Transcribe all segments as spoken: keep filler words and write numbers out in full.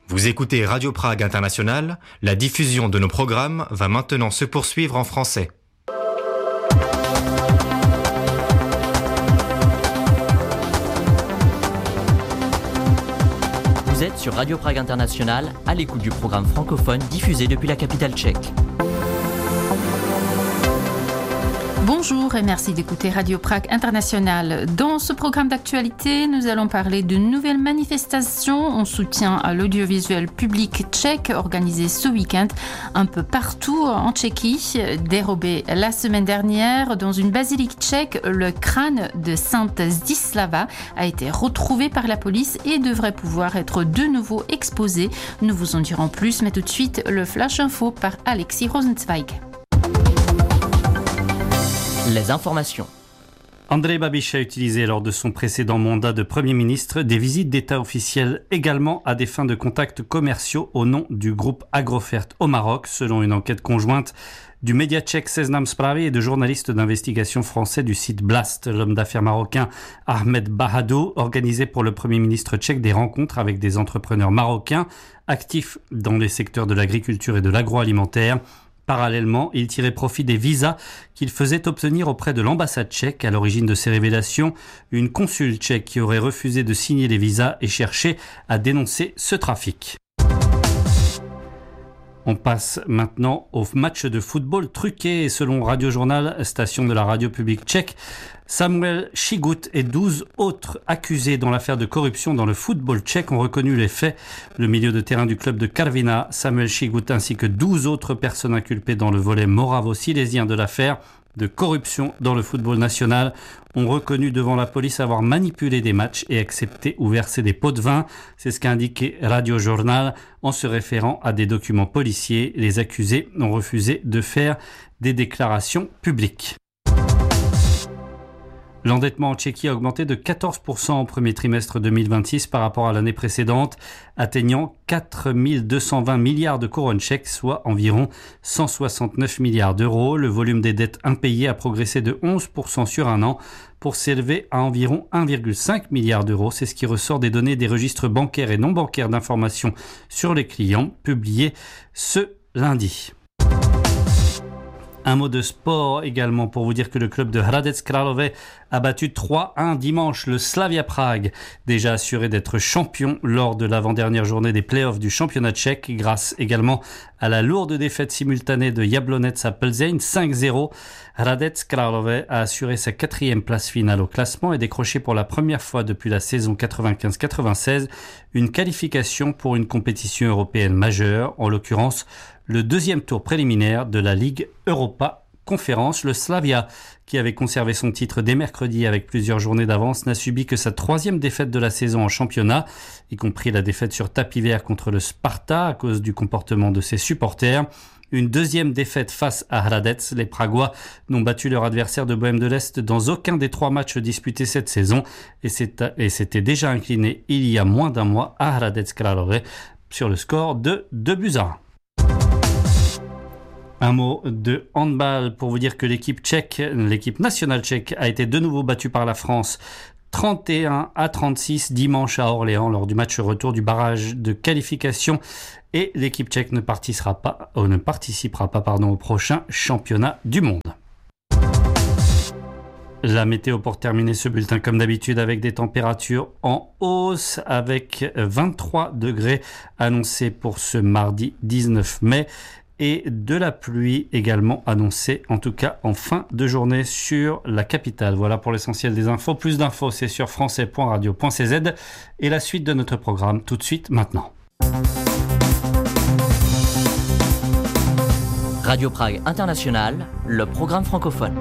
Vous écoutez Radio Prague International, la diffusion de nos programmes va maintenant se poursuivre en français. Vous êtes sur Radio Prague International, à l'écoute du programme francophone diffusé depuis la capitale tchèque. Bonjour et merci d'écouter Radio Prague International. Dans ce programme d'actualité, nous allons parler de nouvelles manifestations en soutien à l'audiovisuel public tchèque organisées ce week-end un peu partout en Tchéquie. Dérobé la semaine dernière dans une basilique tchèque, le crâne de Sainte Zdislava a été retrouvé par la police et devrait pouvoir être de nouveau exposé. Nous vous en dirons plus, mais tout de suite, le Flash Info par Alexis Rosenzweig. Les informations. Andrej Babiš a utilisé lors de son précédent mandat de Premier ministre des visites d'État officielles également à des fins de contacts commerciaux au nom du groupe Agrofert au Maroc, selon une enquête conjointe du média tchèque Seznam Zprávy et de journalistes d'investigation français du site Blast. L'homme d'affaires marocain Ahmed Bahadou organisait pour le Premier ministre tchèque des rencontres avec des entrepreneurs marocains actifs dans les secteurs de l'agriculture et de l'agroalimentaire. Parallèlement, il tirait profit des visas qu'il faisait obtenir auprès de l'ambassade tchèque. À l'origine de ces révélations, une consul tchèque qui aurait refusé de signer les visas et cherché à dénoncer ce trafic. On passe maintenant au match de football truqué. Selon Radio Journal, station de la radio publique tchèque, Samuel Šigut et douze autres accusés dans l'affaire de corruption dans le football tchèque ont reconnu les faits. Le milieu de terrain du club de Karviná, Samuel Šigut, ainsi que douze autres personnes inculpées dans le volet moravo-silésien de l'affaire de corruption dans le football national ont reconnu devant la police avoir manipulé des matchs et accepté ou versé des pots de vin. C'est ce qu'a indiqué Radio Journal en se référant à des documents policiers. Les accusés ont refusé de faire des déclarations publiques. L'endettement en Tchéquie a augmenté de quatorze pour cent au premier trimestre deux mille vingt-six par rapport à l'année précédente, atteignant quatre mille deux cent vingt milliards de couronnes tchèques, soit environ cent soixante-neuf milliards d'euros. Le volume des dettes impayées a progressé de onze pour cent sur un an pour s'élever à environ un virgule cinq milliard d'euros. C'est ce qui ressort des données des registres bancaires et non bancaires d'informations sur les clients publiés ce lundi. Un mot de sport également pour vous dire que le club de Hradec Králové a battu trois un dimanche le Slavia Prague, déjà assuré d'être champion lors de l'avant-dernière journée des playoffs du championnat tchèque, grâce également à la lourde défaite simultanée de Jablonec à Plzeň cinq zéro. Hradec Králové a assuré sa quatrième place finale au classement et décroché pour la première fois depuis la saison quatre-vingt-quinze quatre-vingt-seize une qualification pour une compétition européenne majeure, en l'occurrence le deuxième tour préliminaire de la Ligue Europa Conférence. Le Slavia, qui avait conservé son titre dès mercredi avec plusieurs journées d'avance, n'a subi que sa troisième défaite de la saison en championnat, y compris la défaite sur tapis vert contre le Sparta à cause du comportement de ses supporters. Une deuxième défaite face à Hradec. Les Pragois n'ont battu leur adversaire de Bohême de l'Est dans aucun des trois matchs disputés cette saison et s'étaient déjà inclinés il y a moins d'un mois à Hradec Králové sur le score de deux buts à un. Un mot de handball pour vous dire que l'équipe tchèque, l'équipe nationale tchèque a été de nouveau battue par la France trente et un à trente-six dimanche à Orléans lors du match retour du barrage de qualification et l'équipe tchèque ne participera pas, euh, ne participera pas pardon, au prochain championnat du monde. La météo pour terminer ce bulletin comme d'habitude avec des températures en hausse avec vingt-trois degrés annoncés pour ce mardi dix-neuf mai. Et de la pluie également annoncée, en tout cas en fin de journée sur la capitale. Voilà pour l'essentiel des infos. Plus d'infos, c'est sur français point radio point c z. Et la suite de notre programme, tout de suite, maintenant. Radio Prague International, le programme francophone.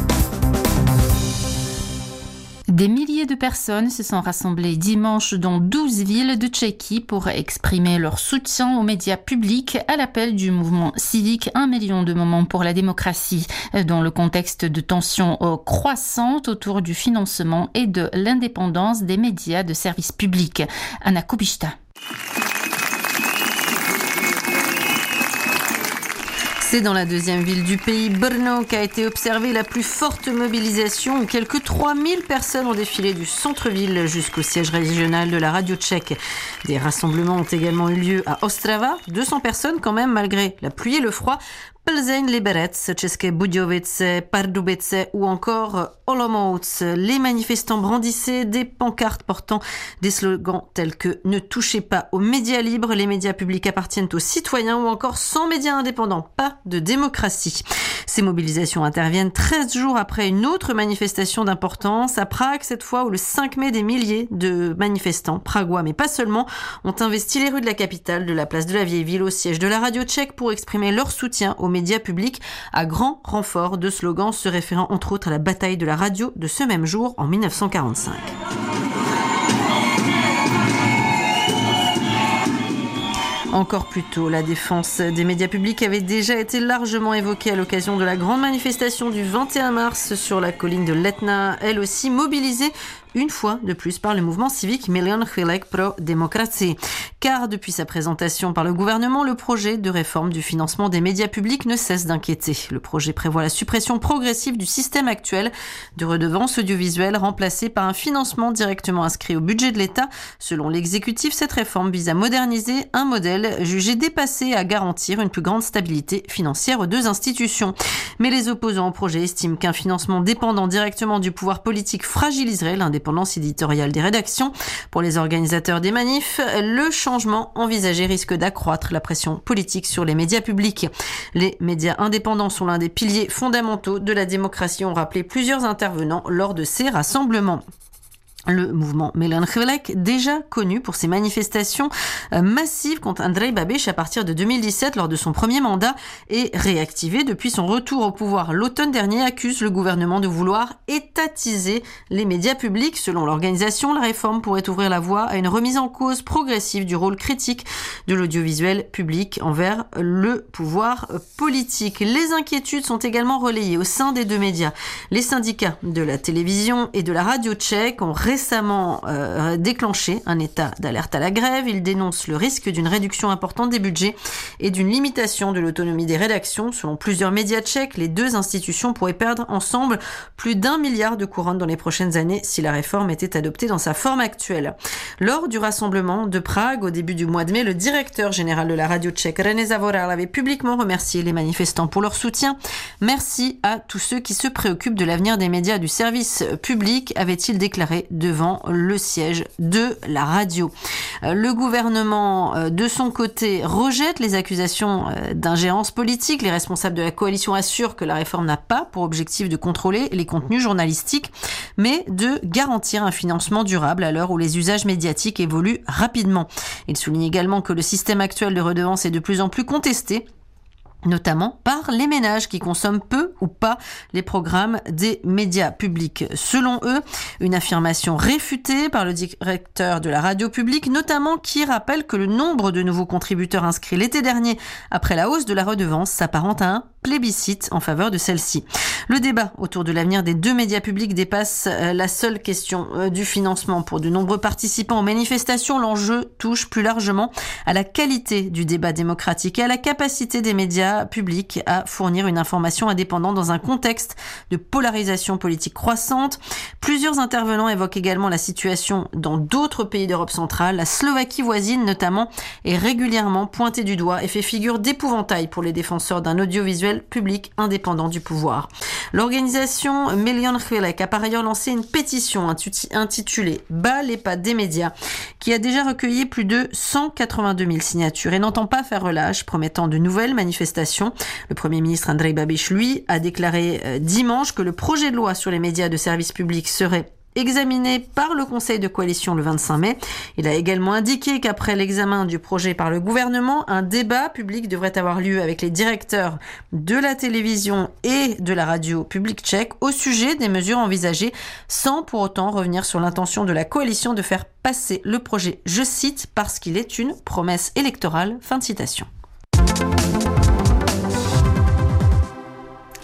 Des milliers de personnes se sont rassemblées dimanche dans douze villes de Tchéquie pour exprimer leur soutien aux médias publics à l'appel du mouvement civique Un million de moments pour la démocratie, dans le contexte de tensions croissantes autour du financement et de l'indépendance des médias de service public. Anna Kubishta. C'est dans la deuxième ville du pays, Brno, qu'a été observée la plus forte mobilisation où quelques trois mille personnes ont défilé du centre-ville jusqu'au siège régional de la radio tchèque. Des rassemblements ont également eu lieu à Ostrava, deux cents personnes quand même malgré la pluie et le froid. Plzeň, Liberec, České Budějovice, Pardubice ou encore Olomouc. Les manifestants brandissaient des pancartes portant des slogans tels que « Ne touchez pas aux médias libres, les médias publics appartiennent aux citoyens » ou encore « Sans médias indépendants, pas de démocratie ». Ces mobilisations interviennent treize jours après une autre manifestation d'importance à Prague, cette fois où le cinq mai, des milliers de manifestants, pragois mais pas seulement, ont investi les rues de la capitale, de la place de la Vieille Ville au siège de la radio tchèque pour exprimer leur soutien aux médias publics à grand renfort de slogans se référant entre autres à la bataille de la radio de ce même jour en mille neuf cent quarante-cinq. Encore plus tôt, la défense des médias publics avait déjà été largement évoquée à l'occasion de la grande manifestation du vingt et un mars sur la colline de l'Etna, elle aussi mobilisée une fois de plus par le mouvement civique Milion chvilek pro demokracii. Car depuis sa présentation par le gouvernement, le projet de réforme du financement des médias publics ne cesse d'inquiéter. Le projet prévoit la suppression progressive du système actuel de redevance audiovisuelle remplacé par un financement directement inscrit au budget de l'État. Selon l'exécutif, cette réforme vise à moderniser un modèle jugé dépassé et à garantir une plus grande stabilité financière aux deux institutions. Mais les opposants au projet estiment qu'un financement dépendant directement du pouvoir politique fragiliserait l'indépendance éditoriale des rédactions. Pour les organisateurs des manifs, le changement envisagé risque d'accroître la pression politique sur les médias publics. Les médias indépendants sont l'un des piliers fondamentaux de la démocratie, ont rappelé plusieurs intervenants lors de ces rassemblements. Le mouvement Milion chvilek, déjà connu pour ses manifestations massives contre Andrej Babiš à partir de deux mille dix-sept lors de son premier mandat, est réactivé depuis son retour au pouvoir l'automne dernier, accuse le gouvernement de vouloir étatiser les médias publics. Selon l'organisation, la réforme pourrait ouvrir la voie à une remise en cause progressive du rôle critique de l'audiovisuel public envers le pouvoir politique. Les inquiétudes sont également relayées au sein des deux médias. Les syndicats de la télévision et de la radio tchèque ont récemment euh, déclenché un état d'alerte à la grève. Il dénonce le risque d'une réduction importante des budgets et d'une limitation de l'autonomie des rédactions. Selon plusieurs médias tchèques, les deux institutions pourraient perdre ensemble plus d'un milliard de couronnes dans les prochaines années si la réforme était adoptée dans sa forme actuelle. Lors du rassemblement de Prague au début du mois de mai, le directeur général de la radio tchèque, René Zavoral, avait publiquement remercié les manifestants pour leur soutien. Merci à tous ceux qui se préoccupent de l'avenir des médias du service public, avait-il déclaré devant le siège de la radio. Le gouvernement, de son côté, rejette les accusations d'ingérence politique. Les responsables de la coalition assurent que la réforme n'a pas pour objectif de contrôler les contenus journalistiques, mais de garantir un financement durable à l'heure où les usages médiatiques évoluent rapidement. Il souligne également que le système actuel de redevance est de plus en plus contesté, notamment par les ménages qui consomment peu ou pas les programmes des médias publics. Selon eux, une affirmation réfutée par le directeur de la radio publique, notamment qui rappelle que le nombre de nouveaux contributeurs inscrits l'été dernier après la hausse de la redevance s'apparente à un plébiscite en faveur de celle-ci. Le débat autour de l'avenir des deux médias publics dépasse la seule question du financement. Pour de nombreux participants aux manifestations, l'enjeu touche plus largement à la qualité du débat démocratique et à la capacité des médias publics à fournir une information indépendante dans un contexte de polarisation politique croissante. Plusieurs intervenants évoquent également la situation dans d'autres pays d'Europe centrale. La Slovaquie voisine notamment est régulièrement pointée du doigt et fait figure d'épouvantail pour les défenseurs d'un audiovisuel public indépendant du pouvoir. L'organisation Milion chvilek a par ailleurs lancé une pétition intitulée « Bas les pattes des médias » qui a déjà recueilli plus de cent quatre-vingt-deux mille signatures et n'entend pas faire relâche, promettant de nouvelles manifestations. Le Premier ministre Andrej Babiš, lui, a déclaré euh, dimanche que le projet de loi sur les médias de service public serait examiné par le Conseil de coalition le vingt-cinq mai. Il a également indiqué qu'après l'examen du projet par le gouvernement, un débat public devrait avoir lieu avec les directeurs de la télévision et de la radio publique tchèque au sujet des mesures envisagées, sans pour autant revenir sur l'intention de la coalition de faire passer le projet, je cite, parce qu'il est une promesse électorale. Fin de citation.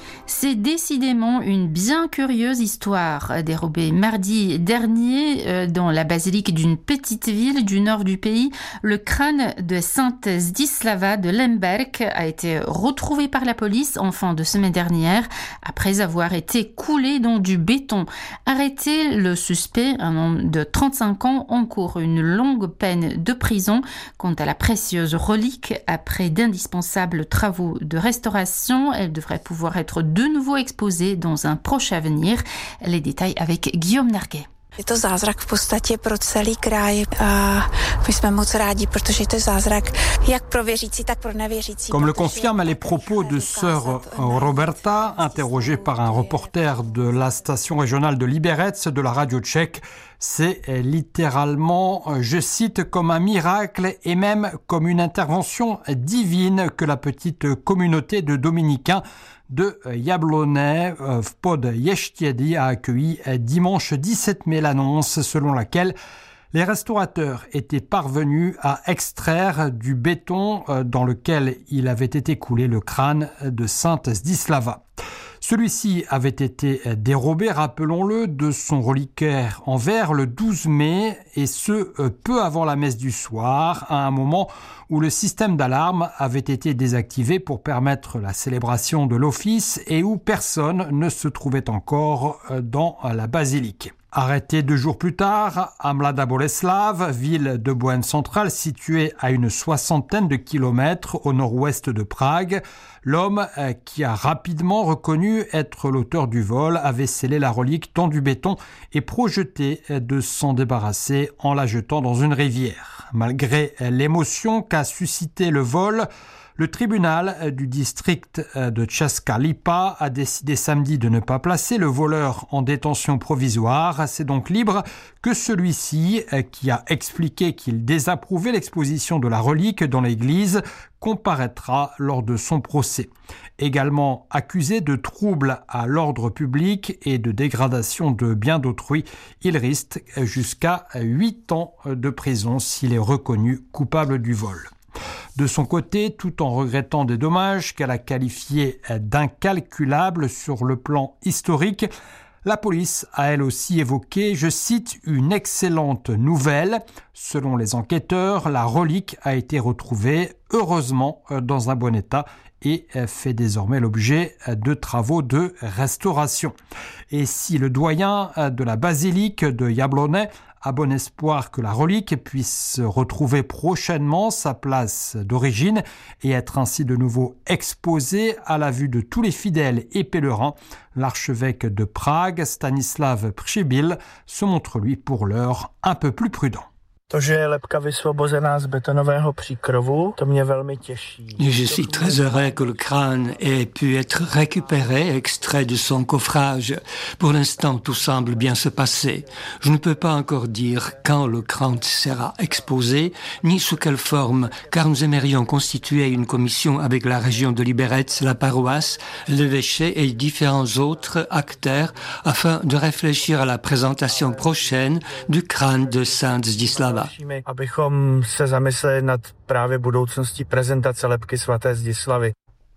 C'est décidément une bien curieuse histoire dérobée mardi dernier dans la basilique d'une petite ville du nord du pays. Le crâne de Sainte Zdislava de Lemberg a été retrouvé par la police en fin de semaine dernière après avoir été coulé dans du béton. Arrêté, le suspect, un homme de trente-cinq ans, encourt une longue peine de prison. Quant à la précieuse relique, après d'indispensables travaux de restauration, elle devrait pouvoir être de nouveau exposée dans un proche avenir. Les détails avec Guillaume Narguet. Je to zázrak v podstatě pro celý kraj a my jsme moc rádi, protože je to zázrak jak pro věřící, tak pro nevěřící. Comme le confirment les propos de sœur Roberta, interrogée par un reporter de la station régionale de Liberec de la radio tchèque, c'est littéralement, je cite, comme un miracle et même comme une intervention divine que la petite communauté de dominicains de Jablonné v pod Ještědí a accueilli dimanche dix-sept mai l'annonce selon laquelle les restaurateurs étaient parvenus à extraire du béton dans lequel il avait été coulé le crâne de Sainte Zdislava. Celui-ci avait été dérobé, rappelons-le, de son reliquaire en verre le douze mai, et ce, peu avant la messe du soir, à un moment où le système d'alarme avait été désactivé pour permettre la célébration de l'office et où personne ne se trouvait encore dans la basilique. Arrêté deux jours plus tard, à Mladá Boleslav, ville de Bohême centrale située à une soixantaine de kilomètres au nord-ouest de Prague, l'homme qui a rapidement reconnu être l'auteur du vol avait scellé la relique dans du béton et projeté de s'en débarrasser en la jetant dans une rivière. Malgré l'émotion qu'a suscité le vol, le tribunal du district de Česká Lípa a décidé samedi de ne pas placer le voleur en détention provisoire. C'est donc libre que celui-ci, qui a expliqué qu'il désapprouvait l'exposition de la relique dans l'église, comparaîtra lors de son procès. Également accusé de troubles à l'ordre public et de dégradation de biens d'autrui, il risque jusqu'à huit ans de prison s'il est reconnu coupable du vol. De son côté, tout en regrettant des dommages qu'elle a qualifiés d'incalculables sur le plan historique, la police a elle aussi évoqué, je cite, une excellente nouvelle. Selon les enquêteurs, la relique a été retrouvée, heureusement, dans un bon état et fait désormais l'objet de travaux de restauration. Et si le doyen de la basilique de Jablonné a bon espoir que la relique puisse retrouver prochainement sa place d'origine et être ainsi de nouveau exposée à la vue de tous les fidèles et pèlerins, l'archevêque de Prague, Stanislav Přibyl, se montre lui pour l'heure un peu plus prudent. To, že je lebka vysvobozená z betonového příkrovu, to mě velmi těší. Je suis très heureux que le crâne ait pu être récupéré, extrait de son coffrage. Pour l'instant, tout semble bien se passer. Je ne peux pas encore dire quand le crâne sera exposé, ni sous quelle forme, car nous aimerions constituer une commission avec la région de Liberec, la paroisse, l'évêché et différents autres acteurs afin de réfléchir à la présentation prochaine du crâne de Sainte Zdislava. Abychom se zamysleli nad právě budoucností prezentace lebky svaté Zdislavy.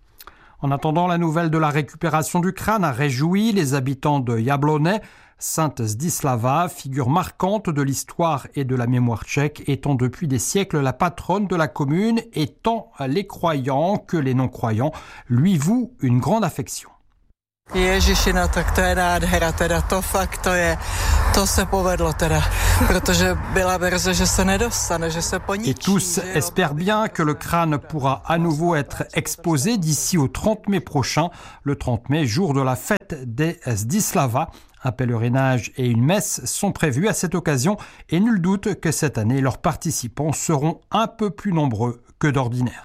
En attendant, la nouvelle de la récupération du crâne a réjoui les habitants de Jablonné. Sainte Zdislava, figure marquante de l'histoire et de la mémoire tchèque, étant depuis des siècles la patronne de la commune et tant les croyants que les non-croyants lui vouent une grande affection. Ježišina, tak to je nádhera, teda to fakt, to je, to se povedlo teda, protože byla verze, že se nedostane, že se poničí. Et tous espèrent bien que le crâne pourra à nouveau être exposé d'ici au trente mai prochain, le trente mai, jour de la fête des Zdislava. Un pèlerinage et une messe sont prévus à cette occasion et nul doute que cette année, leurs participants seront un peu plus nombreux que d'ordinaire.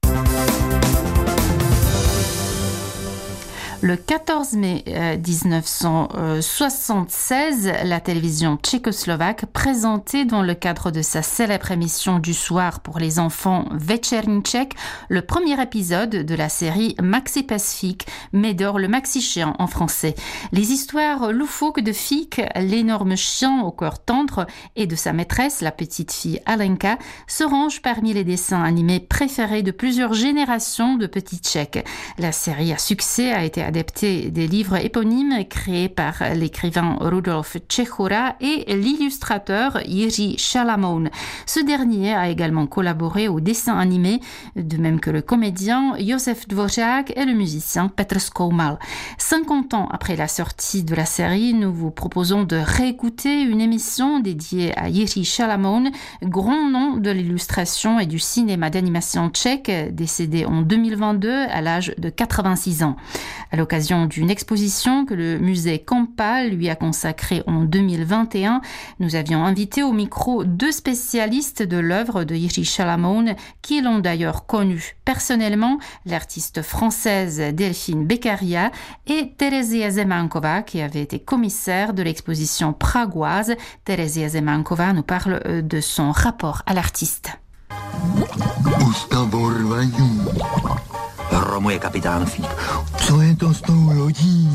Le quatorze mai dix-neuf cent soixante-seize, la télévision tchécoslovaque présentait dans le cadre de sa célèbre émission du soir pour les enfants Večerní Čech le premier épisode de la série Maxi Pacifique, Médor le Maxi Chien en français. Les histoires loufoques de Fik, l'énorme chien au cœur tendre, et de sa maîtresse, la petite fille Alenka, se rangent parmi les dessins animés préférés de plusieurs générations de petits Tchèques. La série à succès a été adaptée adapté des livres éponymes créés par l'écrivain Rudolf Čechura et l'illustrateur Jiří Šalamoun. Ce dernier a également collaboré au dessin animé, de même que le comédien Josef Dvořák et le musicien Petr Skoumal. cinquante ans après la sortie de la série, nous vous proposons de réécouter une émission dédiée à Jiří Šalamoun, grand nom de l'illustration et du cinéma d'animation tchèque, décédé en deux mille vingt-deux à l'âge de quatre-vingt-six ans. À l'occasion d'une exposition que le musée Kampa lui a consacrée en deux mille vingt et un, nous avions invité au micro deux spécialistes de l'œuvre de Jiří Šalamoun qui l'ont d'ailleurs connu personnellement, l'artiste française Delphine Beccaria et Teresia Zemanková qui avait été commissaire de l'exposition pragoise. Teresia Zemanková nous parle de son rapport à l'artiste. Ustavo rvaní. Romuje kapitán Fík. Co je to s tou lodí?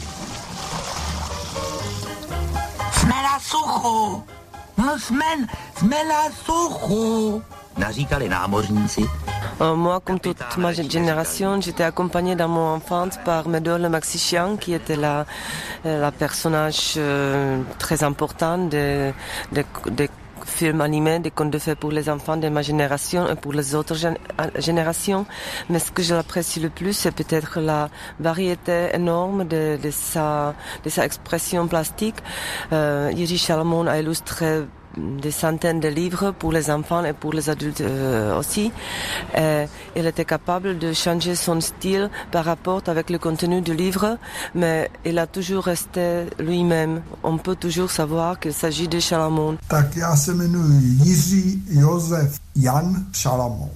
Jsme na suchu. No jsme, jsme na suchu. Naříkali námořníci. Euh, moi, comme toute ma génération, j'étais accompagnée dans mon enfance par Médor le Maxichien, qui était la, la personnage euh, très important des de, de films animés, des contes de fées pour les enfants de ma génération et pour les autres gén- générations. Mais ce que j'apprécie le plus, c'est peut-être la variété énorme de, de, sa, de sa expression plastique. Euh, Jiří Šalamoun a illustré des centaines de livres pour les enfants et pour les adultes euh, aussi. Et il était capable de changer son style par rapport avec le contenu du livre, mais il a toujours resté lui-même. On peut toujours savoir qu'il s'agit de Šalamoun. Tak já se jmenuji Jiří Josef Jan Šalamoun.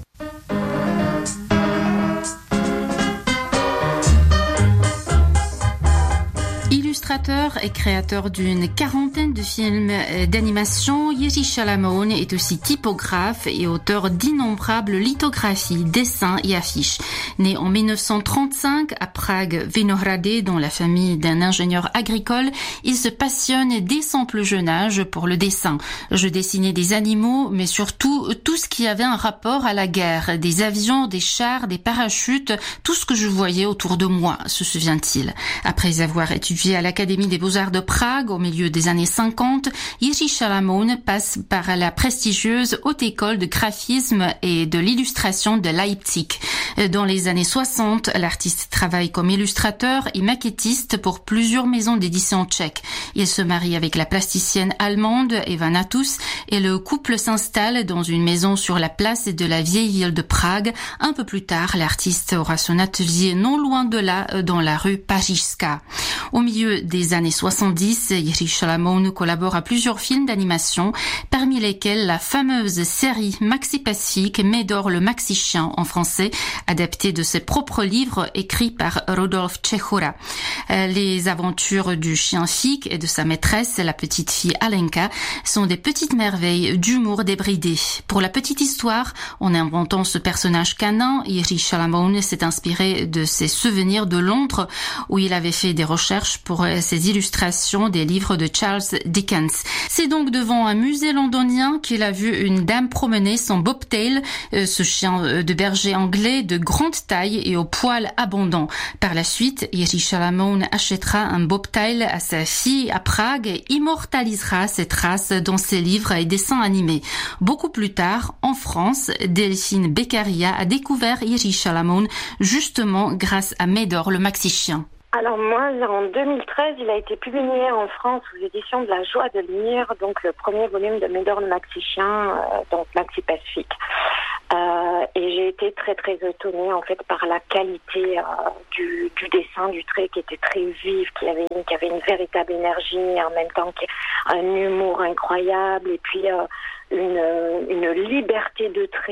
Illustrateur et créateur d'une quarantaine de films d'animation, Jiří Šalamoun est aussi typographe et auteur d'innombrables lithographies, dessins et affiches. Né en mille neuf cent trente-cinq à Prague, Vinohrady, dans la famille d'un ingénieur agricole, il se passionne dès son plus jeune âge pour le dessin. Je dessinais des animaux, mais surtout tout ce qui avait un rapport à la guerre, des avions, des chars, des parachutes, tout ce que je voyais autour de moi, se souvient-il. Après avoir étudié à l'Académie des Beaux-Arts de Prague au milieu des années cinquante, Jiří Šalamoun passe par la prestigieuse Haute École de graphisme et de l'illustration de Leipzig. Dans les années soixante, l'artiste travaille comme illustrateur et maquettiste pour plusieurs maisons d'édition tchèques. Il se marie avec la plasticienne allemande Eva Natus et le couple s'installe dans une maison sur la place de la vieille ville de Prague. Un peu plus tard, l'artiste aura son atelier non loin de là, dans la rue Pařížská. Au milieu des années soixante-dix, Jiří Šalamoun collabore à plusieurs films d'animation, parmi lesquels la fameuse série Maxi Pacifique, Médor le Maxichien en français, adaptée de ses propres livres écrits par Rudolf Čechura. Les aventures du chien Fík et de sa maîtresse, la petite fille Alenka, sont des petites merveilles d'humour débridé. Pour la petite histoire, en inventant ce personnage canin, Jiří Šalamoun s'est inspiré de ses souvenirs de Londres, où il avait fait des recherches pour ses illustrations des livres de Charles Dickens. C'est donc devant un musée londonien qu'il a vu une dame promener son bobtail, ce chien de berger anglais de grande taille et aux poils abondants. Par la suite, Jiří Šalamoun achètera un bobtail à sa fille à Prague et immortalisera ses traces dans ses livres et dessins animés. Beaucoup plus tard, en France, Delphine Beccaria a découvert Jiří Šalamoun justement grâce à Médor le Maxichien. Alors moi, en deux mille treize, il a été publié en France aux éditions de La Joie de lire, donc le premier volume de Médor le Maxichien, euh, donc Maxi Pacifique. Euh, et j'ai été très très étonnée en fait par la qualité euh, du, du dessin, du trait qui était très vif, qui avait une, qui avait une véritable énergie, en même temps un humour incroyable et puis euh, une, une liberté de trait.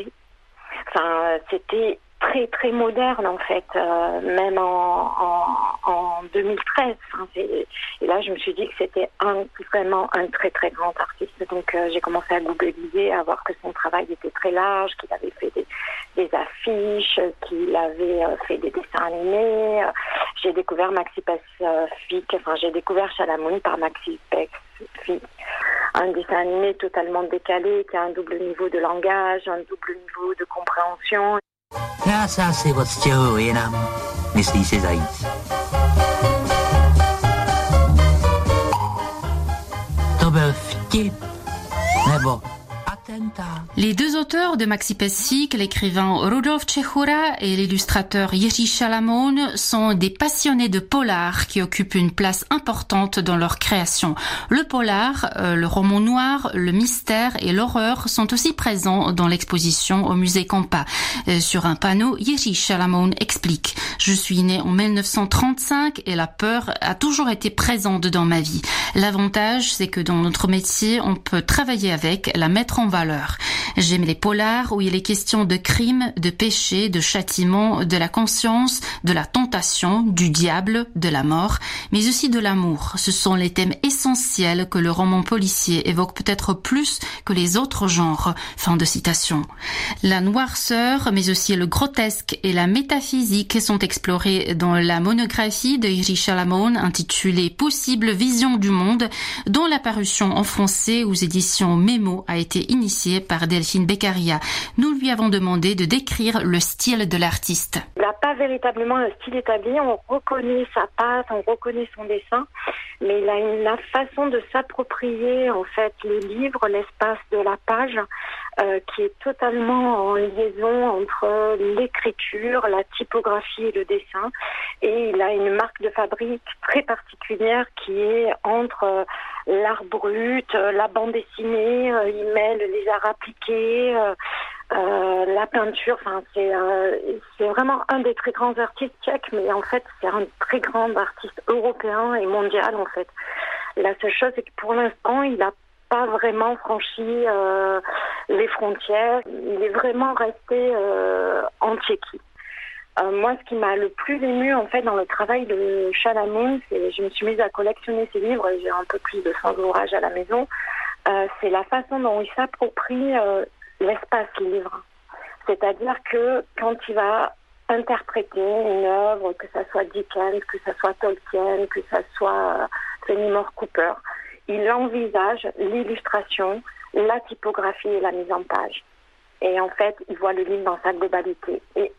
Enfin, c'était très très moderne en fait, euh, même en, en, en deux mille treize. Hein, et là, je me suis dit que c'était un, vraiment un très très grand artiste. Donc euh, j'ai commencé à googliser, à voir que son travail était très large, qu'il avait fait des, des affiches, qu'il avait euh, fait des dessins animés. J'ai découvert Maxi Pacifique, enfin j'ai découvert Šalamoun par Maxi Pacifique. Un dessin animé totalement décalé, qui a un double niveau de langage, un double niveau de compréhension. Já se asi odstěhuji jinam, myslí si zajíc. vtip. Nebo Les deux auteurs de Maxi Pesík, l'écrivain Rudolf Čechura et l'illustrateur Jiří Šalamoun, sont des passionnés de polar qui occupent une place importante dans leur création. Le polar, euh, le roman noir, le mystère et l'horreur sont aussi présents dans l'exposition au musée Campa. Euh, sur un panneau, Jiří Šalamoun explique « Je suis né en mille neuf cent trente-cinq et la peur a toujours été présente dans ma vie. L'avantage, c'est que dans notre métier, on peut travailler avec, la mettre en valeur. J'aime les polars où il est question de crime, de péché, de châtiment, de la conscience, de la tentation, du diable, de la mort, mais aussi de l'amour. Ce sont les thèmes essentiels que le roman policier évoque peut-être plus que les autres genres. » Fin de citation. La noirceur, mais aussi le grotesque et la métaphysique sont explorés dans la monographie de Jiří Šalamoun intitulée « Possible vision du monde », dont la parution en français aux éditions Mémo a été initiée par Delphine Beccaria. Nous lui avons demandé de décrire le style de l'artiste. Il n'a pas véritablement un style établi, on reconnaît sa patte, on reconnaît son dessin, mais il a une la façon de s'approprier en fait le livre, l'espace de la page, euh, qui est totalement en liaison entre l'écriture, la typographie et le dessin. Et il a une marque de fabrique très particulière qui est entre euh, l'art brut, euh, la bande dessinée, euh, il mêle les arts appliqués, euh, euh, la peinture. Enfin, c'est euh, c'est vraiment un des très grands artistes tchèques, mais en fait, c'est un très grand artiste européen et mondial en fait. La seule chose, c'est que pour l'instant, il n'a pas vraiment franchi euh, les frontières. Il est vraiment resté euh, en Tchéquie. Euh, moi, ce qui m'a le plus ému en fait dans le travail de Šalamoun, c'est je me suis mise à collectionner ses livres. J'ai un peu plus de cent ouvrages à la maison. Euh, c'est la façon dont il s'approprie euh, l'espace livre. C'est-à-dire que quand il va interpréter une œuvre, que ça soit Dickens, que ça soit Tolkien, que ça soit euh, Fenimore Cooper, il envisage l'illustration, la typographie et la mise en page. Et en fait, il voit le livre dans sa globalité. Et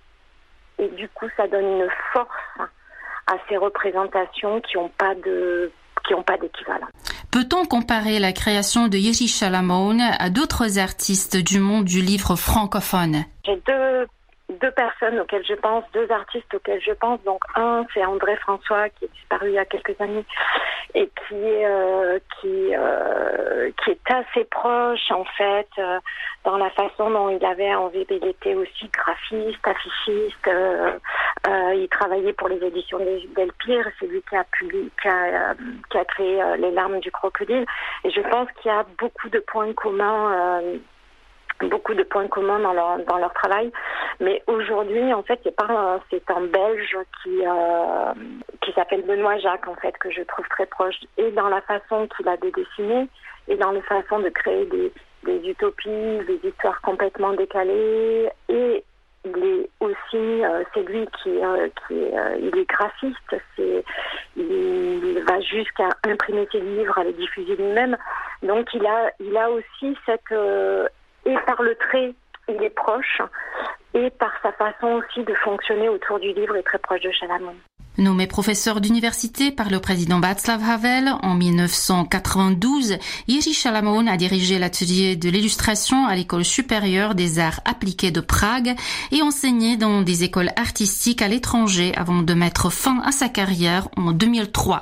Et du coup, ça donne une force à ces représentations qui n'ont pas de, qui n'ont pas d'équivalent. Peut-on comparer la création de Jiří Šalamoun à d'autres artistes du monde du livre francophone? J'ai deux, deux personnes auxquelles je pense, deux artistes auxquels je pense. Donc un, c'est André François qui est disparu il y a quelques années et qui est euh, qui euh, qui est assez proche en fait euh, dans la façon dont il avait envie. Il était aussi graphiste, affichiste. Euh, euh, il travaillait pour les éditions d'Elpire. C'est lui qui a publié, qui a, euh, qui a créé euh, Les larmes du crocodile. Et je pense qu'il y a beaucoup de points communs. Euh, beaucoup de points communs dans leur dans leur travail, mais aujourd'hui en fait c'est pas un, c'est un Belge qui euh, qui s'appelle Benoît Jacques en fait que je trouve très proche, et dans la façon qu'il a de dessiner et dans la façon de créer des des utopies, des histoires complètement décalées. Et il est aussi euh, c'est lui qui euh, qui est, euh, il est graphiste, c'est il, il va jusqu'à imprimer ses livres, à les diffuser lui-même, donc il a il a aussi cette euh, et par le trait, il est proche, et par sa façon aussi de fonctionner autour du livre, est très proche de Šalamoun. Nommé professeur d'université par le président Václav Havel en mille neuf cent quatre-vingt-douze, Jiří Šalamoun a dirigé l'atelier de l'illustration à l'École supérieure des arts appliqués de Prague et enseigné dans des écoles artistiques à l'étranger avant de mettre fin à sa carrière en deux mille trois.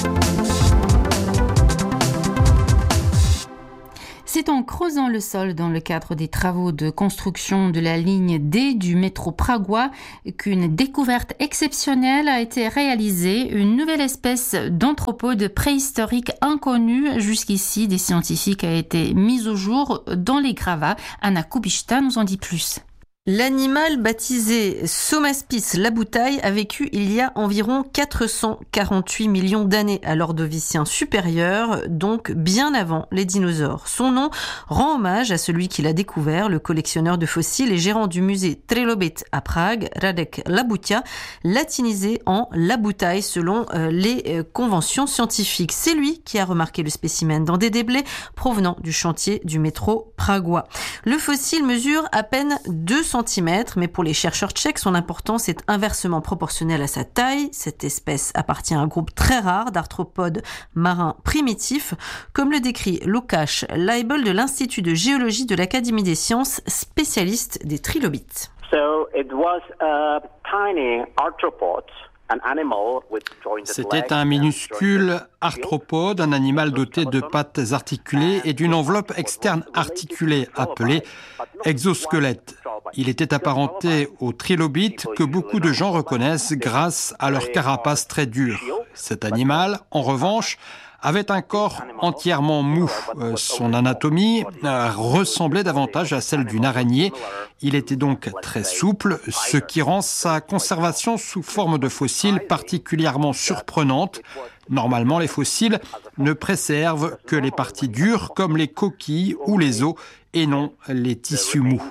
C'est en creusant le sol dans le cadre des travaux de construction de la ligne D du métro pragois qu'une découverte exceptionnelle a été réalisée, une nouvelle espèce d'anthropode préhistorique inconnue jusqu'ici des scientifiques a été mise au jour dans les gravats. Anna Kubishta nous en dit plus. L'animal baptisé Somaspis laboutaille a vécu il y a environ quatre cent quarante-huit millions d'années à l'Ordovicien supérieur, donc bien avant les dinosaures. Son nom rend hommage à celui qui l'a découvert, le collectionneur de fossiles et gérant du musée Trilobit à Prague, Radek Labutia, latinisé en laboutaille selon les conventions scientifiques. C'est lui qui a remarqué le spécimen dans des déblais provenant du chantier du métro pragois. Le fossile mesure à peine deux centimètres centimètres, mais pour les chercheurs tchèques, son importance est inversement proportionnelle à sa taille. Cette espèce appartient à un groupe très rare d'arthropodes marins primitifs, comme le décrit Lukáš Leibl de l'Institut de géologie de l'Académie des sciences, spécialiste des trilobites. So it was a tiny arthropod. C'était un minuscule arthropode, un animal doté de pattes articulées et d'une enveloppe externe articulée appelée exosquelette. Il était apparenté aux trilobites que beaucoup de gens reconnaissent grâce à leur carapace très dure. Cet animal, en revanche, avait un corps entièrement mou. Euh, son anatomie euh, ressemblait davantage à celle d'une araignée. Il était donc très souple, ce qui rend sa conservation sous forme de fossiles particulièrement surprenante. Normalement, les fossiles ne préservent que les parties dures comme les coquilles ou les os et non les tissus mous.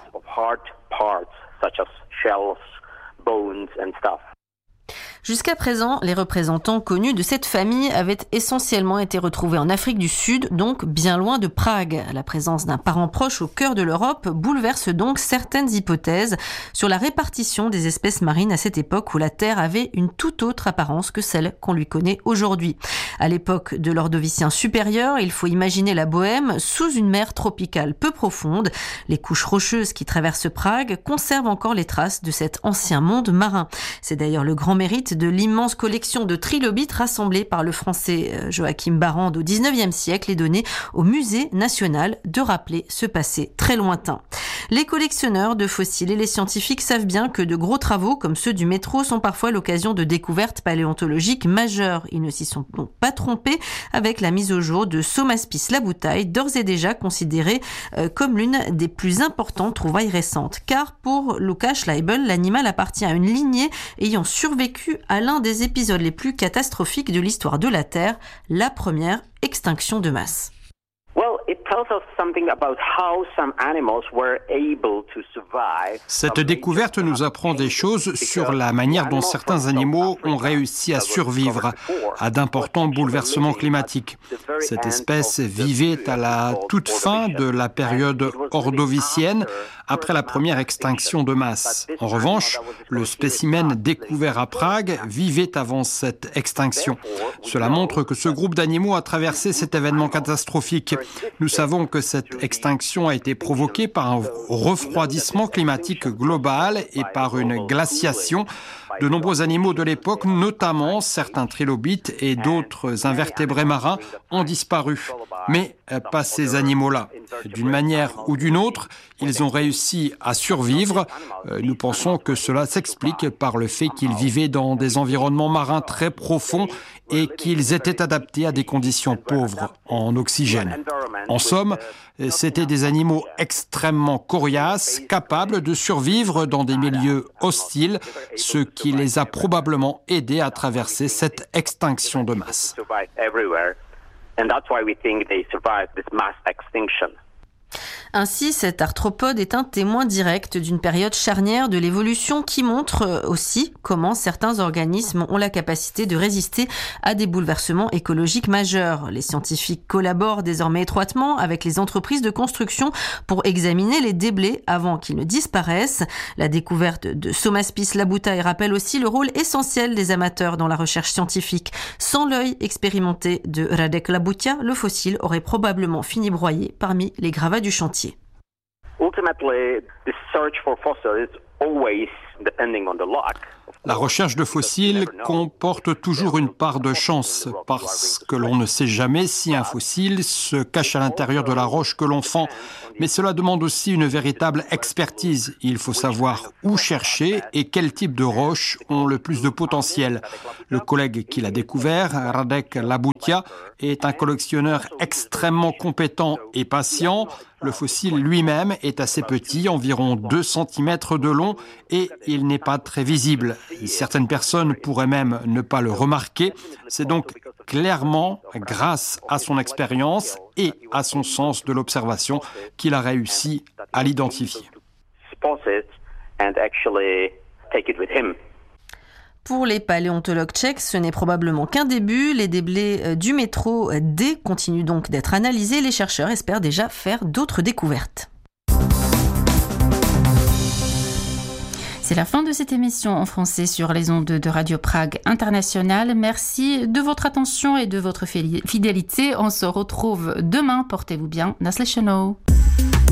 Jusqu'à présent, les représentants connus de cette famille avaient essentiellement été retrouvés en Afrique du Sud, donc bien loin de Prague. La présence d'un parent proche au cœur de l'Europe bouleverse donc certaines hypothèses sur la répartition des espèces marines à cette époque où la Terre avait une toute autre apparence que celle qu'on lui connaît aujourd'hui. À l'époque de l'Ordovicien supérieur, il faut imaginer la Bohème sous une mer tropicale peu profonde. Les couches rocheuses qui traversent Prague conservent encore les traces de cet ancien monde marin. C'est d'ailleurs le grand mérite de l'immense collection de trilobites rassemblée par le français Joachim Barrand au dix-neuvième siècle et donnée au Musée national de rappeler ce passé très lointain. Les collectionneurs de fossiles et les scientifiques savent bien que de gros travaux comme ceux du métro sont parfois l'occasion de découvertes paléontologiques majeures. Ils ne s'y sont donc pas trompés avec la mise au jour de Somaspis laboutae, d'ores et déjà considérée euh, comme l'une des plus importantes trouvailles récentes. Car pour Lukáš Leibl, l'animal appartient à une lignée ayant survécu à l'un des épisodes les plus catastrophiques de l'histoire de la Terre, la première extinction de masse. Cette découverte nous apprend des choses sur la manière dont certains animaux ont réussi à survivre à d'importants bouleversements climatiques. Cette espèce vivait à la toute fin de la période ordovicienne, après la première extinction de masse. En revanche, le spécimen découvert à Prague vivait avant cette extinction. Cela montre que ce groupe d'animaux a traversé cet événement catastrophique. Nous savons que cette extinction a été provoquée par un refroidissement climatique global et par une glaciation. De nombreux animaux de l'époque, notamment certains trilobites et d'autres invertébrés marins, ont disparu. Mais pas ces animaux-là. D'une manière ou d'une autre, ils ont réussi à survivre. Nous pensons que cela s'explique par le fait qu'ils vivaient dans des environnements marins très profonds et qu'ils étaient adaptés à des conditions pauvres en oxygène. En somme, c'étaient des animaux extrêmement coriaces, capables de survivre dans des milieux hostiles, ce qui les a probablement aidés à traverser cette extinction de masse. Ainsi, cet arthropode est un témoin direct d'une période charnière de l'évolution qui montre aussi comment certains organismes ont la capacité de résister à des bouleversements écologiques majeurs. Les scientifiques collaborent désormais étroitement avec les entreprises de construction pour examiner les déblais avant qu'ils ne disparaissent. La découverte de Somaspis laboutae rappelle aussi le rôle essentiel des amateurs dans la recherche scientifique. Sans l'œil expérimenté de Radek Labutia, le fossile aurait probablement fini broyé parmi les gravats du chantier. La recherche de fossiles comporte toujours une part de chance parce que l'on ne sait jamais si un fossile se cache à l'intérieur de la roche que l'on fend. Mais cela demande aussi une véritable expertise. Il faut savoir où chercher et quel type de roches ont le plus de potentiel. Le collègue qui l'a découvert, Radek Labutia, est un collectionneur extrêmement compétent et patient. Le fossile lui-même est assez petit, environ deux centimètres de long, et il n'est pas très visible. Certaines personnes pourraient même ne pas le remarquer. C'est donc clairement grâce à son expérience et à son sens de l'observation qu'il a réussi à l'identifier. Pour les paléontologues tchèques, ce n'est probablement qu'un début. Les déblais du métro D continuent donc d'être analysés. Les chercheurs espèrent déjà faire d'autres découvertes. C'est la fin de cette émission en français sur les ondes de Radio Prague International. Merci de votre attention et de votre fidélité. On se retrouve demain. Portez-vous bien. Naslyšenou.